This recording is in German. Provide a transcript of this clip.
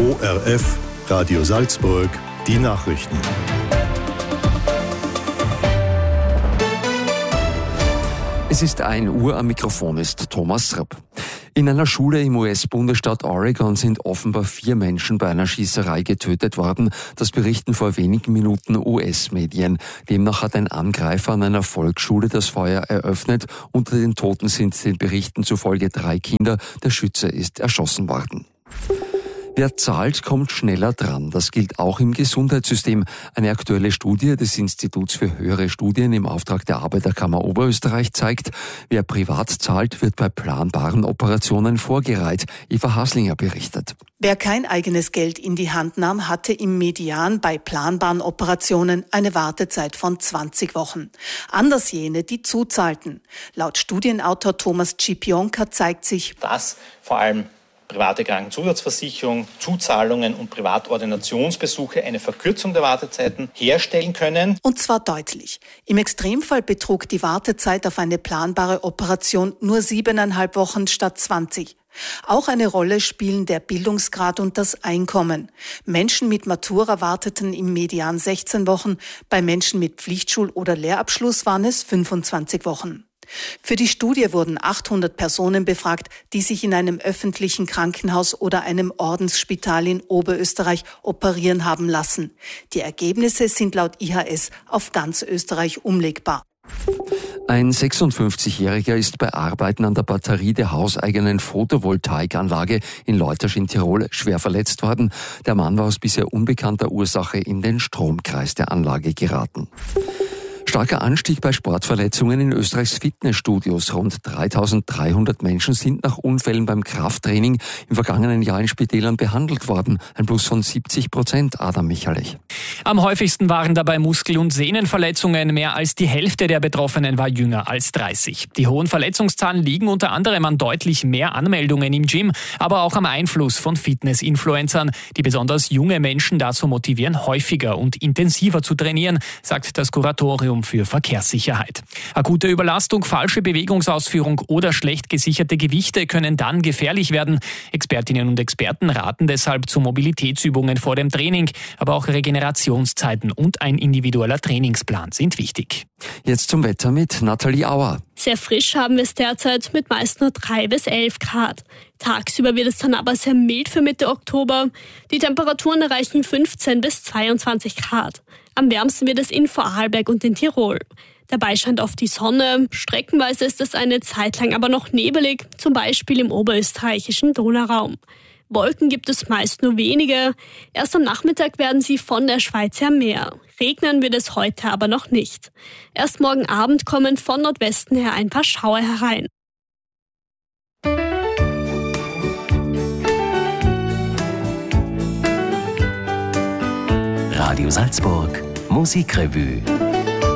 ORF, Radio Salzburg, die Nachrichten. Es ist 1 Uhr, am Mikrofon ist Thomas Rapp. In einer Schule im US-Bundesstaat Oregon sind offenbar 4 Menschen bei einer Schießerei getötet worden. Das berichten vor wenigen Minuten US-Medien. Demnach hat ein Angreifer an einer Volksschule das Feuer eröffnet. Unter den Toten sind den Berichten zufolge 3 Kinder. Der Schütze ist erschossen worden. Wer zahlt, kommt schneller dran. Das gilt auch im Gesundheitssystem. Eine aktuelle Studie des Instituts für höhere Studien im Auftrag der Arbeiterkammer Oberösterreich zeigt, wer privat zahlt, wird bei planbaren Operationen vorgereiht. Eva Haslinger berichtet. Wer kein eigenes Geld in die Hand nahm, hatte im Median bei planbaren Operationen eine Wartezeit von 20 Wochen. Anders jene, die zuzahlten. Laut Studienautor Thomas Cipionka zeigt sich, dass vor allem private Krankenzusatzversicherung, Zuzahlungen und Privatordinationsbesuche eine Verkürzung der Wartezeiten herstellen können. Und zwar deutlich. Im Extremfall betrug die Wartezeit auf eine planbare Operation nur 7,5 Wochen statt 20. Auch eine Rolle spielen der Bildungsgrad und das Einkommen. Menschen mit Matura warteten im Median 16 Wochen, bei Menschen mit Pflichtschul- oder Lehrabschluss waren es 25 Wochen. Für die Studie wurden 800 Personen befragt, die sich in einem öffentlichen Krankenhaus oder einem Ordensspital in Oberösterreich operieren haben lassen. Die Ergebnisse sind laut IHS auf ganz Österreich umlegbar. Ein 56-Jähriger ist bei Arbeiten an der Batterie der hauseigenen Photovoltaikanlage in Leutasch in Tirol schwer verletzt worden. Der Mann war aus bisher unbekannter Ursache in den Stromkreis der Anlage geraten. Starker Anstieg bei Sportverletzungen in Österreichs Fitnessstudios. Rund 3.300 Menschen sind nach Unfällen beim Krafttraining im vergangenen Jahr in Spitälern behandelt worden. Ein Plus von 70%, Adam Michalich. Am häufigsten waren dabei Muskel- und Sehnenverletzungen. Mehr als die Hälfte der Betroffenen war jünger als 30. Die hohen Verletzungszahlen liegen unter anderem an deutlich mehr Anmeldungen im Gym, aber auch am Einfluss von Fitness-Influencern, die besonders junge Menschen dazu motivieren, häufiger und intensiver zu trainieren, sagt das Kuratorium für Verkehrssicherheit. Akute Überlastung, falsche Bewegungsausführung oder schlecht gesicherte Gewichte können dann gefährlich werden. Expertinnen und Experten raten deshalb zu Mobilitätsübungen vor dem Training, aber auch Regenerationszeiten und ein individueller Trainingsplan sind wichtig. Jetzt zum Wetter mit Nathalie Auer. Sehr frisch haben wir es derzeit mit meist nur 3 bis 11 Grad. Tagsüber wird es dann aber sehr mild für Mitte Oktober. Die Temperaturen erreichen 15 bis 22 Grad. Am wärmsten wird es in Vorarlberg und in Tirol. Dabei scheint oft die Sonne. Streckenweise ist es eine Zeit lang aber noch nebelig, zum Beispiel im oberösterreichischen Donauraum. Wolken gibt es meist nur wenige. Erst am Nachmittag werden sie von der Schweiz her mehr. Regnen wird es heute aber noch nicht. Erst morgen Abend kommen von Nordwesten her ein paar Schauer herein. Radio Salzburg, Musikrevue.